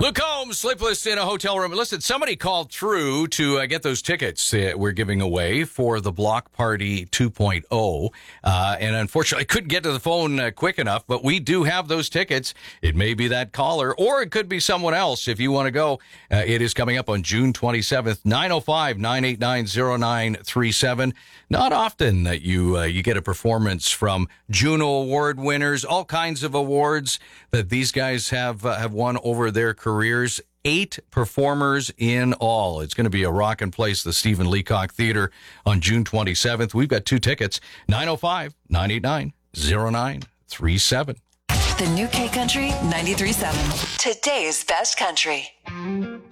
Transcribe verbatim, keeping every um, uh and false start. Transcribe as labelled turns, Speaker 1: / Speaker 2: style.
Speaker 1: Luke Combs, sleepless in a hotel room. Listen, somebody called through to uh, get those tickets uh, we're giving away for the Block Party two point oh. Uh, and unfortunately, I couldn't get to the phone uh, quick enough, but we do have those tickets. It may be that caller, or it could be someone else. If you want to go, uh, it is coming up on June twenty-seventh, nine oh five, nine eight nine, oh nine three seven. Not often that you uh, you get a performance from Juno Award winners, all kinds of awards that these guys have uh, have won over their careers. Eight performers in all. It's going to be a rockin' place, the Stephen Leacock Theater, on June twenty-seventh. We've got two tickets, nine oh five, nine eight nine, oh nine three seven.
Speaker 2: The new K Country ninety-three point seven. Today's best country.